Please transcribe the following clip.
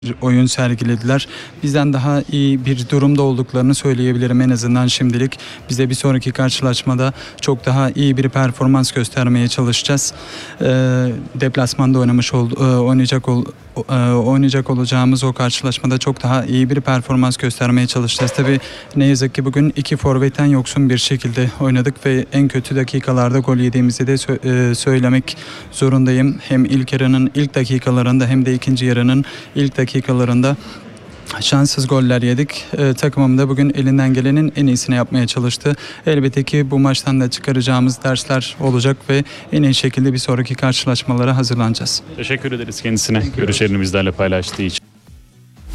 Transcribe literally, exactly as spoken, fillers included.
oyun sergilediler. Bizden daha iyi bir durumda olduklarını söyleyebilirim en azından şimdilik. Bize bir sonraki karşılaşmada çok daha iyi bir performans göstermeye çalışacağız. Ee, deplasmanda oynamış ol, oynayacak ol, oynayacak olacağımız o karşılaşmada çok daha iyi bir performans göstermeye çalışacağız. Tabii ne yazık ki bugün iki forvetten yoksun bir şekilde oynadık ve en kötü dakikalarda gol yediğimizi de sö- söylemek zorundayım. Hem ilk yarının ilk dakikalarında hem de ikinci yarının ilk dakikalarında şanssız goller yedik. Ee, takımım da bugün elinden gelenin en iyisini yapmaya çalıştı. Elbette ki bu maçtan da çıkaracağımız dersler olacak ve en iyi şekilde bir sonraki karşılaşmalara hazırlanacağız. Teşekkür ederiz kendisine görüşlerini bizlerle paylaştığı için.